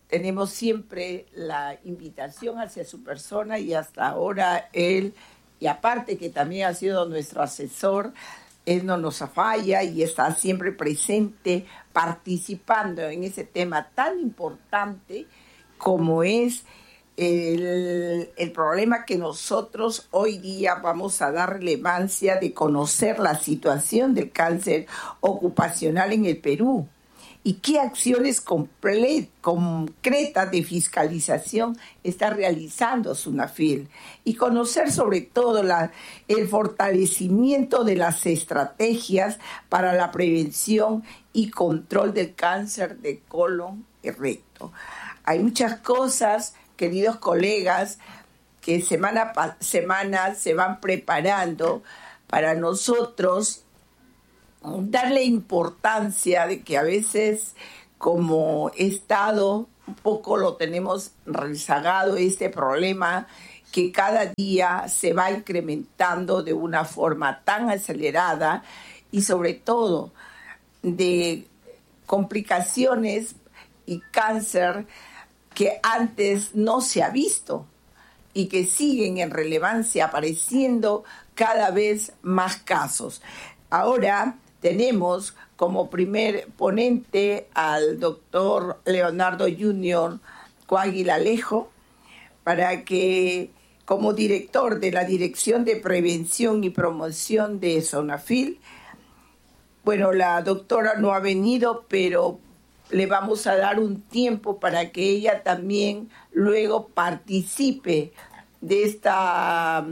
tenemos siempre la invitación hacia su persona y hasta ahora él, y aparte que también ha sido nuestro asesor, él no nos falla y está siempre presente participando en ese tema tan importante como es el problema que nosotros hoy día vamos a dar relevancia de conocer la situación del cáncer ocupacional en el Perú y qué acciones concretas de fiscalización está realizando SUNAFIL y conocer sobre todo el fortalecimiento de las estrategias para la prevención y control del cáncer de colon y recto. Hay muchas cosas, queridos colegas, que semana a semana se van preparando para nosotros darle importancia de que a veces como Estado un poco lo tenemos rezagado este problema que cada día se va incrementando de una forma tan acelerada y sobre todo de complicaciones y cáncer que antes no se ha visto y que siguen en relevancia apareciendo cada vez más casos. Ahora tenemos como primer ponente al doctor Leonardo Junior Coaguila Alejo para que como director de la Dirección de Prevención y Promoción de SUNAFIL, bueno, la doctora no ha venido, pero le vamos a dar un tiempo para que ella también luego participe de esta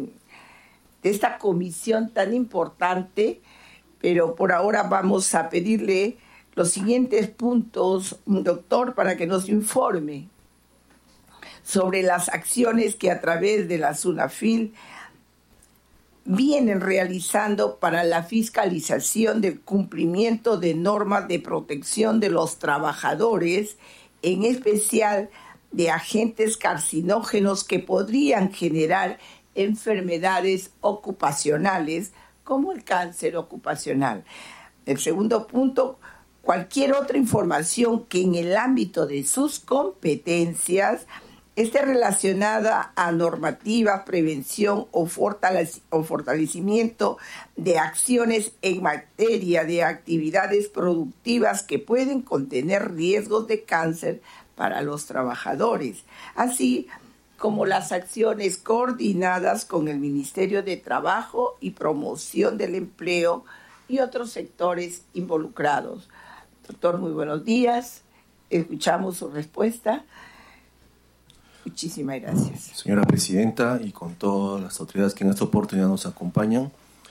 comisión tan importante, pero por ahora vamos a pedirle los siguientes puntos, doctor, para que nos informe sobre las acciones que a través de la SUNAFIL vienen realizando para la fiscalización del cumplimiento de normas de protección de los trabajadores, en especial de agentes carcinógenos que podrían generar enfermedades ocupacionales como el cáncer ocupacional. El segundo punto, cualquier otra información que en el ámbito de sus competencias esté relacionada a normativas, prevención o fortalecimiento de acciones en materia de actividades productivas que pueden contener riesgos de cáncer para los trabajadores, así como las acciones coordinadas con el Ministerio de Trabajo y Promoción del Empleo y otros sectores involucrados. Doctor, muy buenos días. Escuchamos su respuesta. Muchísimas gracias. Señora Presidenta, y con todas las autoridades que en esta oportunidad nos acompañan,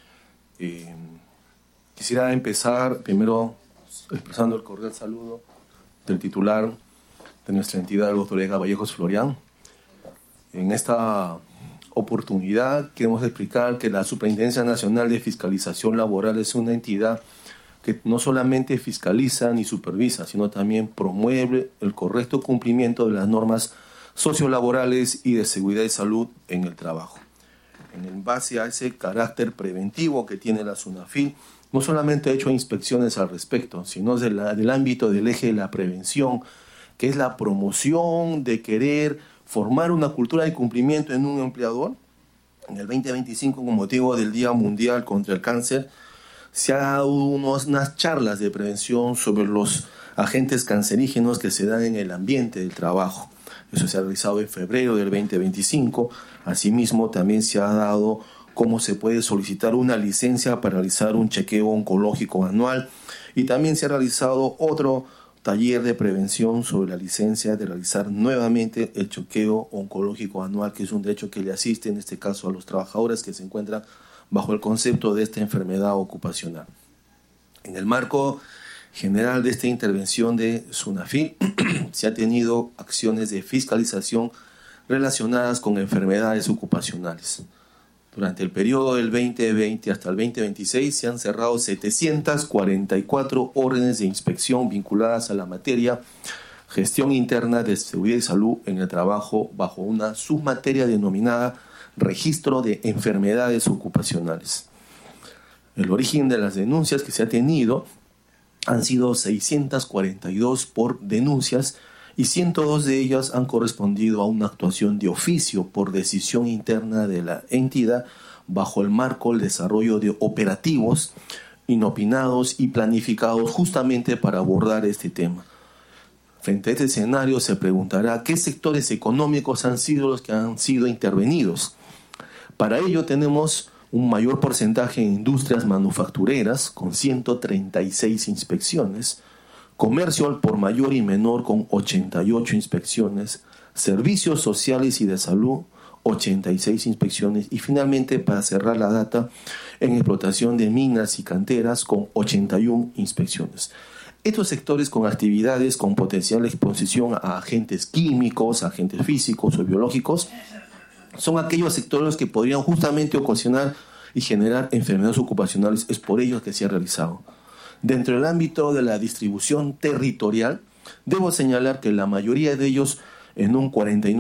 quisiera empezar primero expresando el cordial saludo del titular de nuestra entidad, el doctor Edgar Vallejos Florián. En esta oportunidad queremos explicar que la Superintendencia Nacional de Fiscalización Laboral es una entidad que no solamente fiscaliza ni supervisa, sino también promueve el correcto cumplimiento de las normas sociolaborales y de seguridad y salud en el trabajo. En base a ese carácter preventivo que tiene la SUNAFIL, no solamente ha hecho inspecciones al respecto, sino del ámbito del eje de la prevención, que es la promoción de querer formar una cultura de cumplimiento en un empleador. En el 2025, con motivo del Día Mundial contra el Cáncer, se ha dado unas charlas de prevención sobre los agentes cancerígenos que se dan en el ambiente del trabajo. Eso se ha realizado en febrero del 2025. Asimismo, también se ha dado cómo se puede solicitar una licencia para realizar un chequeo oncológico anual. Y también se ha realizado otro taller de prevención sobre la licencia de realizar nuevamente el chequeo oncológico anual, que es un derecho que le asiste, en este caso, a los trabajadores que se encuentran bajo el concepto de esta enfermedad ocupacional. En el marco general de esta intervención de SUNAFIL, se ha tenido acciones de fiscalización relacionadas con enfermedades ocupacionales. Durante el periodo del 2020 hasta el 2026 se han cerrado 744 órdenes de inspección vinculadas a la materia gestión interna de seguridad y salud en el trabajo bajo una submateria denominada registro de enfermedades ocupacionales. El origen de las denuncias que se ha tenido han sido 642 por denuncias y 102 de ellas han correspondido a una actuación de oficio por decisión interna de la entidad bajo el marco del desarrollo de operativos inopinados y planificados justamente para abordar este tema. Frente a este escenario se preguntará qué sectores económicos han sido los que han sido intervenidos. Para ello tenemos un mayor porcentaje en industrias manufactureras con 136 inspecciones, comercio al por mayor y menor con 88 inspecciones, servicios sociales y de salud 86 inspecciones y finalmente, para cerrar la data, en explotación de minas y canteras con 81 inspecciones. Estos sectores con actividades con potencial exposición a agentes químicos, agentes físicos o biológicos, son aquellos sectores que podrían justamente ocasionar y generar enfermedades ocupacionales. Es por ello que se ha realizado. Dentro del ámbito de la distribución territorial, debo señalar que la mayoría de ellos en un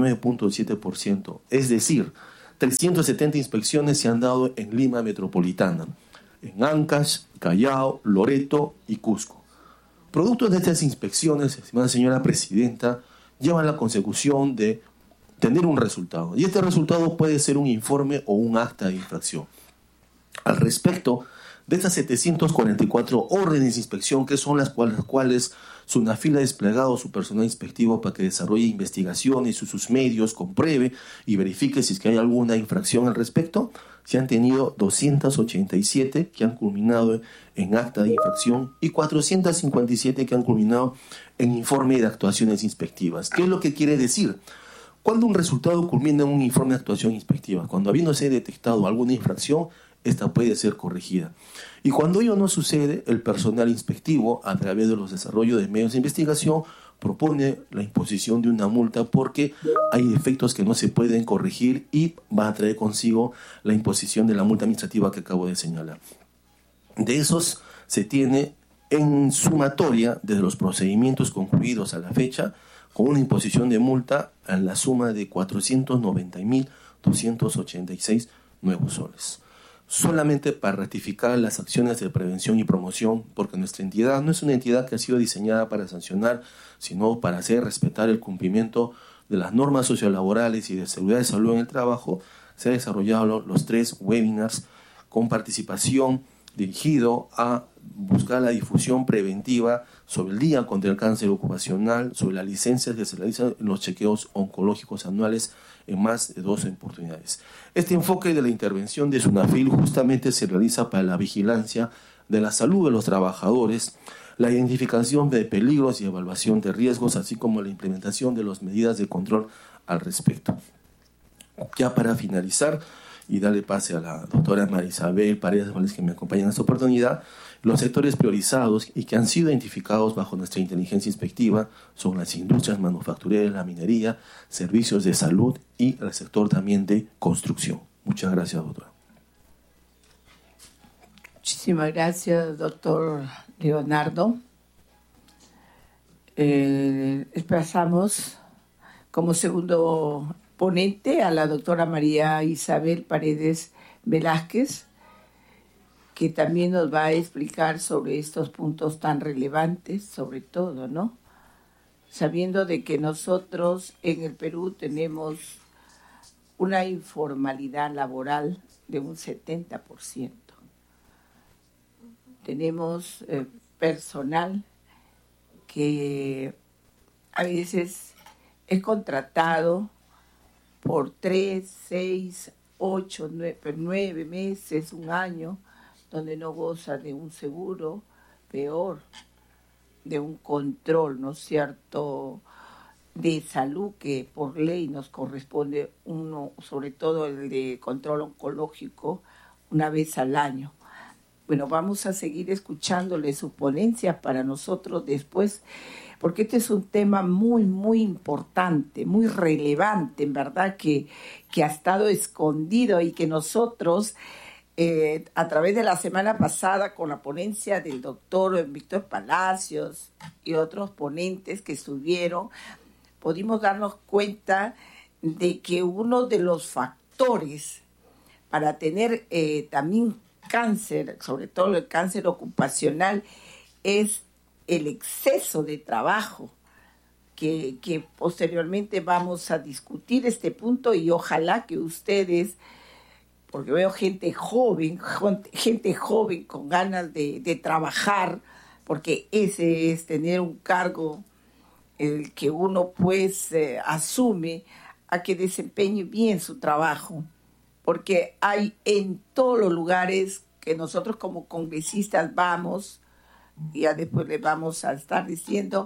49.7%, es decir, 370 inspecciones se han dado en Lima Metropolitana, en Ancash, Callao, Loreto y Cusco. Producto de estas inspecciones, estimada señora presidenta, llevan la consecución de tener un resultado, y este resultado puede ser un informe o un acta de infracción. Al respecto de estas 744 órdenes de inspección, que son las cuales SUNAFIL ha desplegado su personal inspectivo para que desarrolle investigaciones y sus medios, compruebe y verifique si es que hay alguna infracción al respecto, se han tenido 287 que han culminado en acta de infracción y 457 que han culminado en informe de actuaciones inspectivas. ¿Qué es lo que quiere decir? Cuando un resultado culmina en un informe de actuación inspectiva, cuando habiéndose detectado alguna infracción, esta puede ser corregida. Y cuando ello no sucede, el personal inspectivo, a través de los desarrollos de medios de investigación, propone la imposición de una multa porque hay defectos que no se pueden corregir y va a traer consigo la imposición de la multa administrativa que acabo de señalar. De esos se tiene en sumatoria, desde los procedimientos concluidos a la fecha, con una imposición de multa en la suma de 490.286 nuevos soles. Solamente para ratificar las acciones de prevención y promoción, porque nuestra entidad no es una entidad que ha sido diseñada para sancionar, sino para hacer respetar el cumplimiento de las normas sociolaborales y de seguridad de salud en el trabajo, se han desarrollado los 3 webinars con participación dirigido a buscar la difusión preventiva sobre el Día contra el Cáncer Ocupacional, sobre las licencias que se realizan en los chequeos oncológicos anuales en más de 12 oportunidades. Este enfoque de la intervención de SUNAFIL justamente se realiza para la vigilancia de la salud de los trabajadores, la identificación de peligros y evaluación de riesgos, así como la implementación de las medidas de control al respecto. Ya para finalizar, y darle pase a la doctora María Isabel Paredes, que me acompaña en esta oportunidad, los sectores priorizados y que han sido identificados bajo nuestra inteligencia inspectiva son las industrias manufactureras, la minería, servicios de salud y el sector también de construcción. Muchas gracias, doctora. Muchísimas gracias, doctor Leonardo. Pasamos como segundo ponente a la doctora María Isabel Paredes Velázquez, que también nos va a explicar sobre estos puntos tan relevantes, sobre todo, ¿no? Sabiendo de que nosotros en el Perú tenemos una informalidad laboral de un 70%. Tenemos personal que a veces es contratado por 3, 6, 8, 9 meses, un año, donde no goza de un seguro, peor, de un control, ¿no es cierto?, de salud que por ley nos corresponde uno, sobre todo el de control oncológico, una vez al año. Bueno, vamos a seguir escuchándole sus ponencias para nosotros después, porque este es un tema muy, muy importante, muy relevante, en verdad, que ha estado escondido y que nosotros, a través de la semana pasada, con la ponencia del doctor Víctor Palacios y otros ponentes que estuvieron, pudimos darnos cuenta de que uno de los factores para tener también cáncer, sobre todo el cáncer ocupacional, es el exceso de trabajo. que posteriormente vamos a discutir este punto y ojalá que ustedes, porque veo gente joven con ganas de trabajar, porque ese es tener un cargo el que uno pues asume a que desempeñe bien su trabajo, porque hay en todos los lugares que nosotros como congresistas vamos, y ya después les vamos a estar diciendo,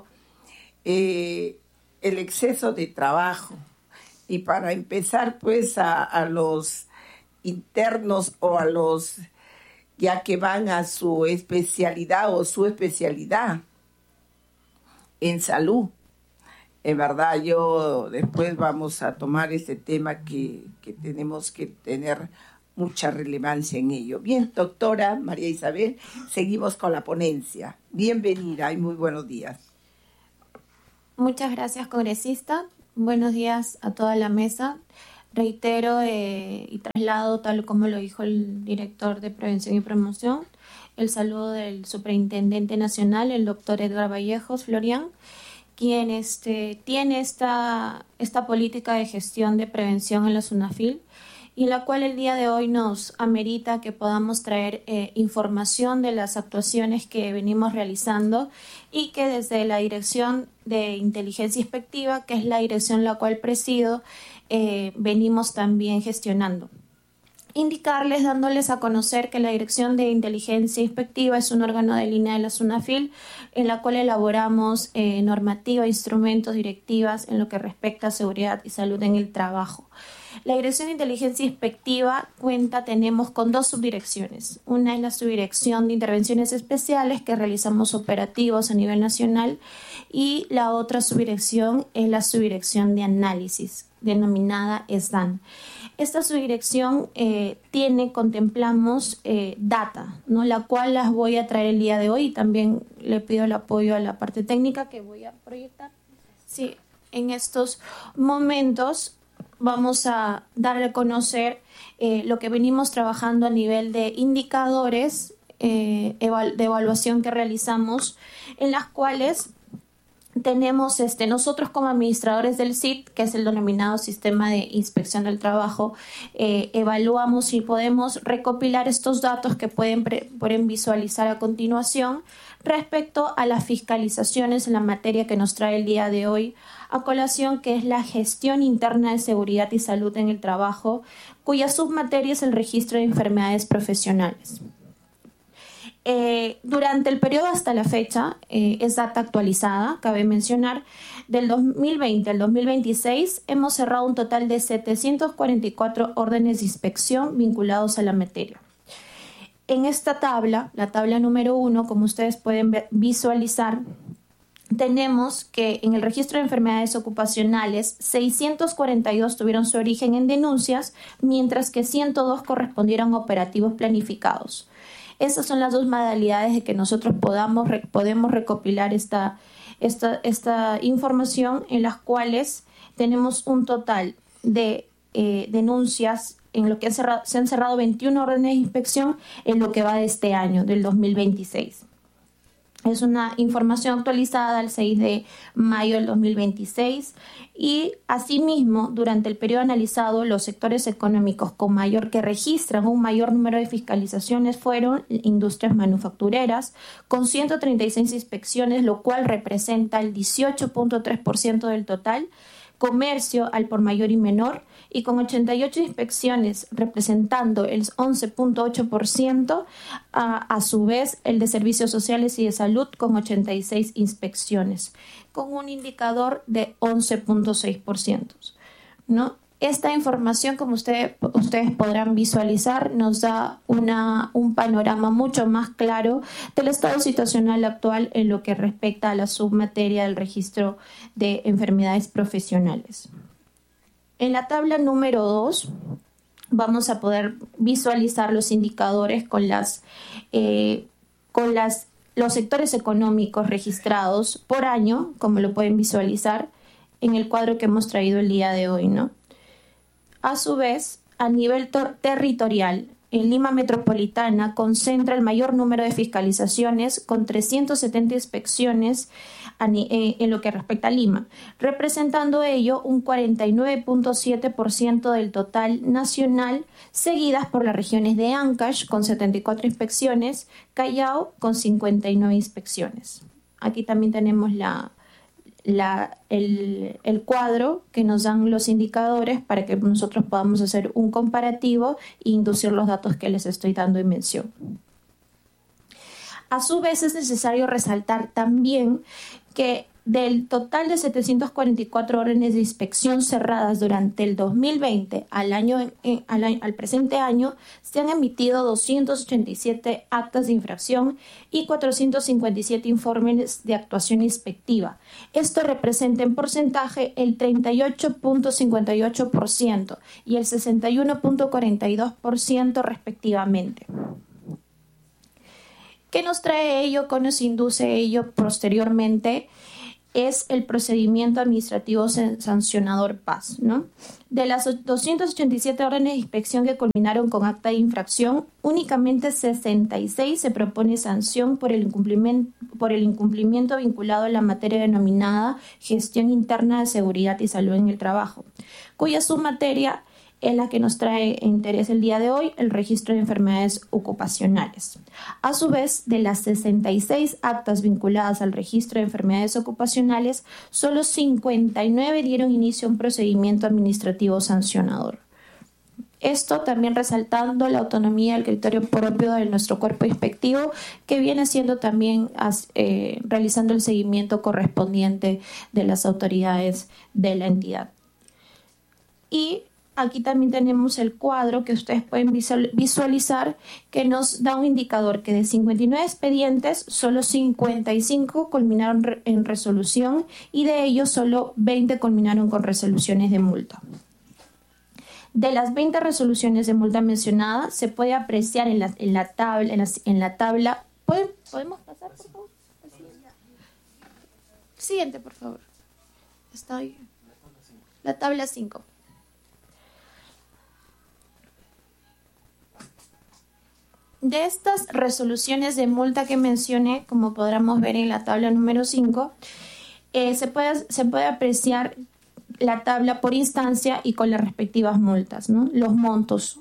el exceso de trabajo. Y para empezar pues a los internos o a los ya que van a su especialidad o su especialidad en salud. En verdad, yo después vamos a tomar este tema que tenemos que tener mucha relevancia en ello. Bien, doctora María Isabel, seguimos con la ponencia. Bienvenida y muy buenos días. Muchas gracias, congresista. Buenos días a toda la mesa. Reitero y traslado, tal como lo dijo el director de Prevención y Promoción, el saludo del Superintendente Nacional, el doctor Edgar Vallejos Florian, quien tiene esta política de gestión de prevención en la SUNAFIL, y la cual el día de hoy nos amerita que podamos traer información de las actuaciones que venimos realizando y que desde la Dirección de Inteligencia Inspectiva, que es la dirección la cual presido, venimos también gestionando. Indicarles, dándoles a conocer que la Dirección de Inteligencia Inspectiva es un órgano de línea de la SUNAFIL en la cual elaboramos normativa, instrumentos, directivas en lo que respecta a seguridad y salud en el trabajo. La Dirección de Inteligencia Inspectiva tenemos con dos subdirecciones. Una es la Subdirección de Intervenciones Especiales, que realizamos operativos a nivel nacional, y la otra subdirección es la Subdirección de Análisis, denominada SDAN. Esta subdirección contemplamos data, ¿no? La cual las voy a traer el día de hoy, y también le pido el apoyo a la parte técnica que voy a proyectar. Sí, en estos momentos vamos a darle a conocer lo que venimos trabajando a nivel de indicadores de evaluación que realizamos, en las cuales tenemos nosotros como administradores del SIT, que es el denominado Sistema de Inspección del Trabajo, evaluamos y podemos recopilar estos datos que pueden visualizar a continuación respecto a las fiscalizaciones en la materia que nos trae el día de hoy a colación, que es la gestión interna de seguridad y salud en el trabajo, cuya submateria es el registro de enfermedades profesionales. Durante el periodo hasta la fecha, es data actualizada, cabe mencionar, del 2020 al 2026 hemos cerrado un total de 744 órdenes de inspección vinculados a la materia. En esta tabla, la tabla número 1, como ustedes pueden visualizar, tenemos que en el registro de enfermedades ocupacionales 642 tuvieron su origen en denuncias, mientras que 102 correspondieron a operativos planificados. Esas son las dos modalidades de que nosotros podemos recopilar esta información, en las cuales tenemos un total de denuncias en lo que se han cerrado 21 órdenes de inspección en lo que va de este año, del 2026. Es una información actualizada al 6 de mayo del 2026 y asimismo durante el periodo analizado los sectores económicos que registran un mayor número de fiscalizaciones fueron industrias manufactureras con 136 inspecciones, lo cual representa el 18.3% del total, comercio al por mayor y menor, y con 88 inspecciones representando el 11.8%, a su vez el de servicios sociales y de salud con 86 inspecciones, con un indicador de 11.6%, ¿no? Esta información, como ustedes podrán visualizar, nos da un panorama mucho más claro del estado situacional actual en lo que respecta a la submateria del registro de enfermedades profesionales. En la tabla número 2 vamos a poder visualizar los indicadores con los sectores económicos registrados por año, como lo pueden visualizar en el cuadro que hemos traído el día de hoy, ¿no? A su vez, a nivel territorial, en Lima Metropolitana concentra el mayor número de fiscalizaciones, con 370 inspecciones en lo que respecta a Lima, representando ello un 49.7% del total nacional, seguidas por las regiones de Ancash con 74 inspecciones, Callao con 59 inspecciones. Aquí también tenemos el cuadro que nos dan los indicadores para que nosotros podamos hacer un comparativo e inducir los datos que les estoy dando en mención. A su vez, es necesario resaltar también que del total de 744 órdenes de inspección cerradas durante el 2020 al presente año, se han emitido 287 actas de infracción y 457 informes de actuación inspectiva. Esto representa en porcentaje el 38.58% y el 61.42% respectivamente. ¿Qué nos trae ello? ¿Qué nos induce ello posteriormente? Es el procedimiento administrativo sancionador PAS, ¿no? De las 287 órdenes de inspección que culminaron con acta de infracción, únicamente 66 se propone sanción por el incumplimiento vinculado a la materia denominada gestión interna de seguridad y salud en el trabajo, cuya submateria es la que nos trae interés el día de hoy, el registro de enfermedades ocupacionales. A su vez, de las 66 actas vinculadas al registro de enfermedades ocupacionales, solo 59 dieron inicio a un procedimiento administrativo sancionador. Esto también resaltando la autonomía del criterio propio de nuestro cuerpo inspectivo, que viene siendo también realizando el seguimiento correspondiente de las autoridades de la entidad. Y aquí también tenemos el cuadro que ustedes pueden visualizar, que nos da un indicador que de 59 expedientes, solo 55 culminaron en resolución y de ellos solo 20 culminaron con resoluciones de multa. De las 20 resoluciones de multa mencionadas, se puede apreciar en la tabla. ¿Podemos pasar, por favor? Siguiente, por favor. Está ahí. La tabla 5. De estas resoluciones de multa que mencioné, como podremos ver en la tabla número 5, se puede apreciar la tabla por instancia y con las respectivas multas, ¿no? Los montos.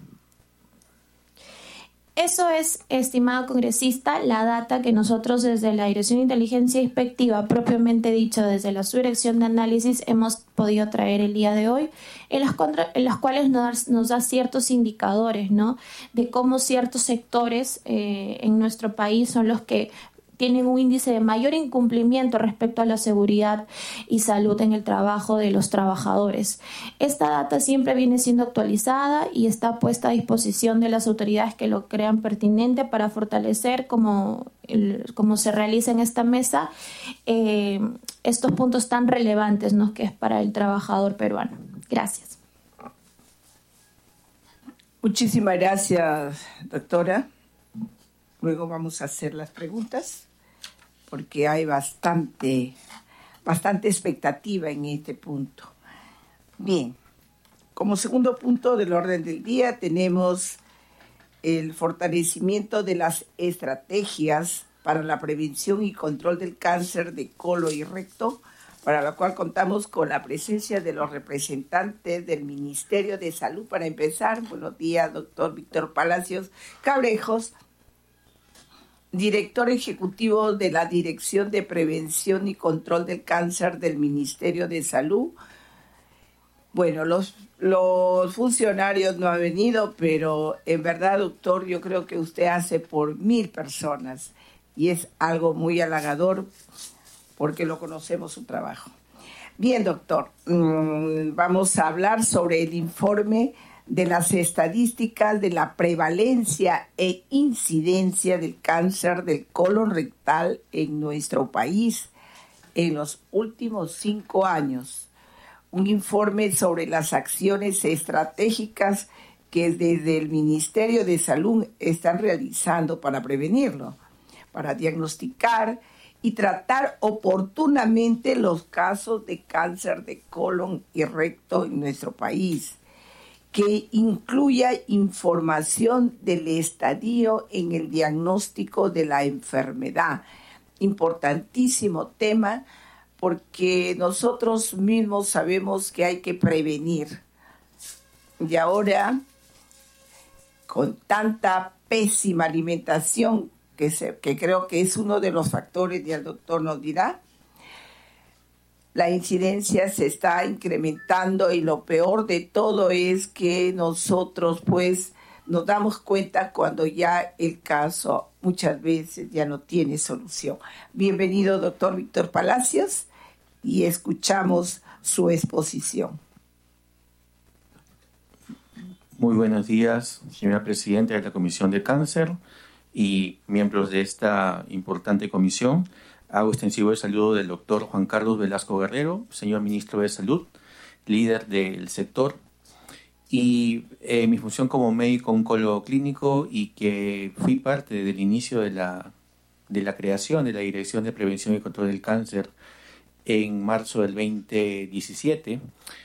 Eso es, estimado congresista, la data que nosotros desde la Dirección de Inteligencia Inspectiva, propiamente dicho desde la Subdirección de Análisis, hemos podido traer el día de hoy, en las cuales nos da ciertos indicadores, ¿no? De cómo ciertos sectores en nuestro país son los que tienen un índice de mayor incumplimiento respecto a la seguridad y salud en el trabajo de los trabajadores. Esta data siempre viene siendo actualizada y está puesta a disposición de las autoridades que lo crean pertinente para fortalecer, como se realiza en esta mesa, estos puntos tan relevantes, ¿no?, que es para el trabajador peruano. Gracias. Muchísimas gracias, doctora. Luego vamos a hacer las preguntas, porque hay bastante expectativa en este punto. Bien, como segundo punto del orden del día tenemos el fortalecimiento de las estrategias para la prevención y control del cáncer de colon y recto, para la cual contamos con la presencia de los representantes del Ministerio de Salud. Para empezar, buenos días, doctor Víctor Palacios Cabrejos, director ejecutivo de la Dirección de Prevención y Control del Cáncer del Ministerio de Salud. Bueno, los funcionarios no han venido, pero en verdad, doctor, yo creo que usted hace por 1000 personas y es algo muy halagador porque lo conocemos su trabajo. Bien, doctor, vamos a hablar sobre el informe de las estadísticas de la prevalencia e incidencia del cáncer del colon rectal en nuestro país en los últimos 5 años. Un informe sobre las acciones estratégicas que desde el Ministerio de Salud están realizando para prevenirlo, para diagnosticar y tratar oportunamente los casos de cáncer de colon y recto en nuestro país. que incluya información del estadio en el diagnóstico de la enfermedad. Importantísimo tema, porque nosotros mismos sabemos que hay que prevenir. Y ahora, con tanta pésima alimentación, que creo que es uno de los factores, y el doctor nos dirá, la incidencia se está incrementando, y lo peor de todo es que nosotros pues nos damos cuenta cuando ya el caso muchas veces ya no tiene solución. Bienvenido, doctor Víctor Palacios, y escuchamos su exposición. Muy buenos días, señora presidenta de la Comisión de Cáncer y miembros de esta importante comisión. Hago extensivo el saludo del doctor Juan Carlos Velasco Guerrero, señor ministro de Salud, líder del sector, y mi función como médico oncólogo clínico, y que fui parte del inicio de la creación de la Dirección de Prevención y Control del Cáncer en marzo del 2017.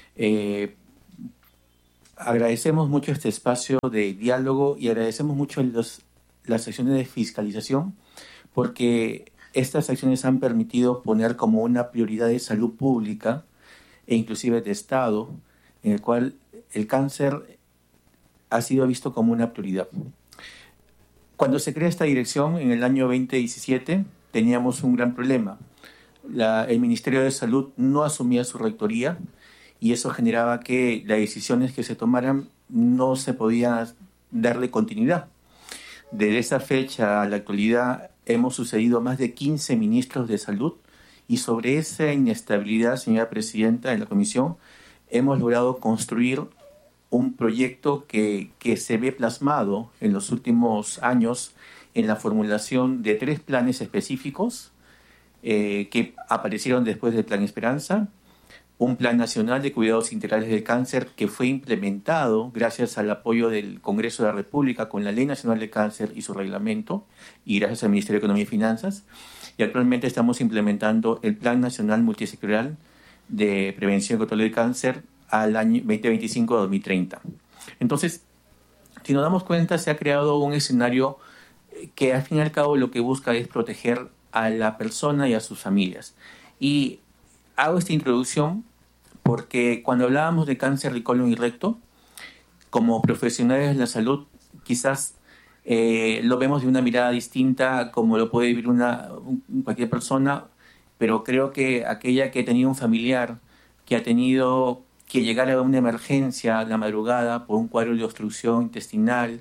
Agradecemos mucho este espacio de diálogo y agradecemos mucho las acciones de fiscalización, porque estas acciones han permitido poner como una prioridad de salud pública e inclusive de Estado, en el cual el cáncer ha sido visto como una prioridad. Cuando se crea esta dirección en el año 2017, teníamos un gran problema. El Ministerio de Salud no asumía su rectoría, y eso generaba que las decisiones que se tomaran no se podía darle continuidad. Desde esa fecha a la actualidad hemos sucedido más de 15 ministros de salud, y sobre esa inestabilidad, señora presidenta de la comisión, hemos logrado construir un proyecto que se ve plasmado en los últimos años en la formulación de 3 planes específicos que aparecieron después del Plan Esperanza, un Plan Nacional de Cuidados Integrales del Cáncer que fue implementado gracias al apoyo del Congreso de la República con la Ley Nacional de Cáncer y su reglamento, y gracias al Ministerio de Economía y Finanzas, y actualmente estamos implementando el Plan Nacional Multisectorial de Prevención y Control del Cáncer al año 2025-2030. Entonces, si nos damos cuenta, se ha creado un escenario que al fin y al cabo lo que busca es proteger a la persona y a sus familias. Y hago esta introducción porque cuando hablábamos de cáncer de colon y recto, como profesionales de la salud, quizás lo vemos de una mirada distinta como lo puede vivir cualquier persona, pero creo que aquella que ha tenido un familiar que ha tenido que llegar a una emergencia a la madrugada por un cuadro de obstrucción intestinal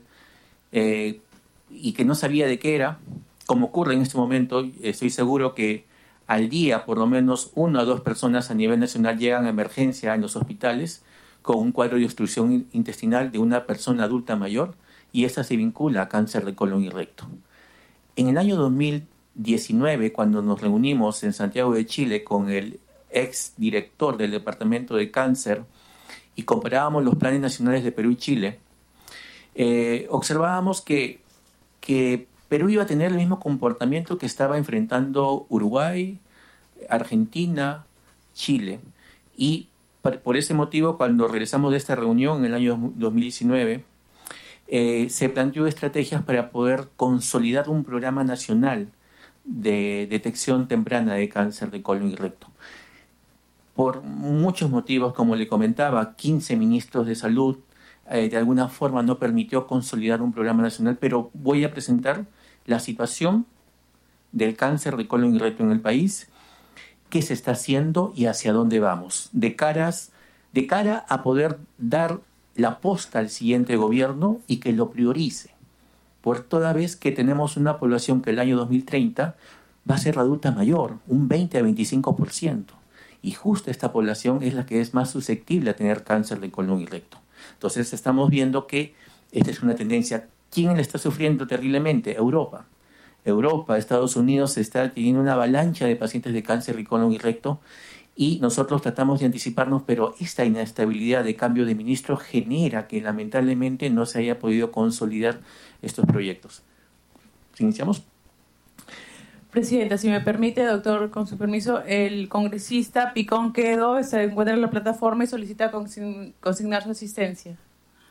y que no sabía de qué era, como ocurre en este momento, estoy seguro que al día por lo menos 1 o 2 personas a nivel nacional llegan a emergencia en los hospitales con un cuadro de obstrucción intestinal de una persona adulta mayor, y esta se vincula a cáncer de colon y recto. En el año 2019, cuando nos reunimos en Santiago de Chile con el ex director del Departamento de Cáncer y comparábamos los planes nacionales de Perú y Chile, observábamos que Perú iba a tener el mismo comportamiento que estaba enfrentando Uruguay, Argentina, Chile. Y por ese motivo, cuando regresamos de esta reunión en el año 2019, se planteó estrategias para poder consolidar un programa nacional de detección temprana de cáncer de colon y recto. Por muchos motivos, como le comentaba, 15 ministros de salud de alguna forma no permitió consolidar un programa nacional, pero voy a presentar la situación del cáncer de colon y recto en el país, qué se está haciendo y hacia dónde vamos, de cara a poder dar la posta al siguiente gobierno y que lo priorice, por toda vez que tenemos una población que el año 2030 va a ser adulta mayor, un 20 a 25%, y justo esta población es la que es más susceptible a tener cáncer de colon y recto. Entonces estamos viendo que esta es una tendencia. ¿Quién la está sufriendo terriblemente? Europa, Estados Unidos está teniendo una avalancha de pacientes de cáncer de colon y recto, y nosotros tratamos de anticiparnos, pero esta inestabilidad de cambio de ministro genera que lamentablemente no se haya podido consolidar estos proyectos. ¿Iniciamos? Presidenta, si me permite, doctor, con su permiso, el congresista Picón Quedo se encuentra en la plataforma y solicita consignar su asistencia.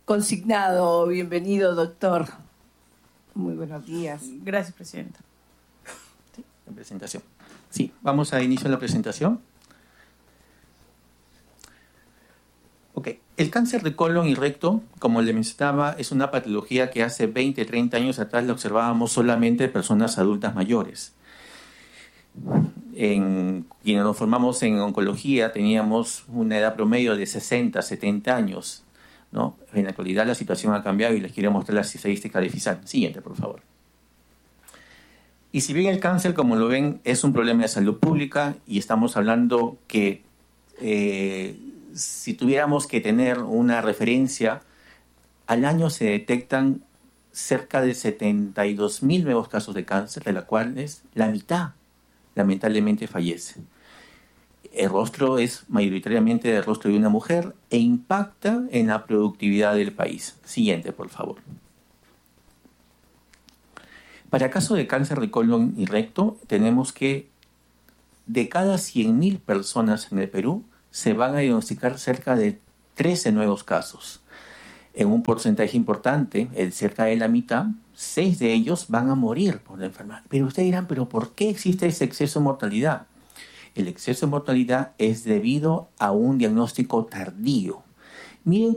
Consignado, bienvenido, doctor. Muy buenos días. Gracias, presidenta. Sí, la presentación. Sí, vamos a iniciar la presentación. Ok, el cáncer de colon y recto, como le mencionaba, es una patología que hace 20, 30 años atrás la observábamos solamente en personas adultas mayores. En quienes nos formamos en oncología teníamos una edad promedio de 60, 70 años, ¿no? En la actualidad la situación ha cambiado y les quiero mostrar las estadísticas de FISAN. Siguiente, por favor. Y si bien el cáncer, como lo ven, es un problema de salud pública y estamos hablando que si tuviéramos que tener una referencia, al año se detectan cerca de 72.000 nuevos casos de cáncer, de los cuales la mitad lamentablemente fallece. El rostro es mayoritariamente el rostro de una mujer e impacta en la productividad del país. Siguiente, por favor. Para caso de cáncer de colon y recto, tenemos que de cada 100.000 personas en el Perú, se van a diagnosticar cerca de 13 nuevos casos. En un porcentaje importante, cerca de la mitad, 6 de ellos van a morir por la enfermedad. Pero ustedes dirán, ¿pero por qué existe ese exceso de mortalidad? El exceso de mortalidad es debido a un diagnóstico tardío. Miren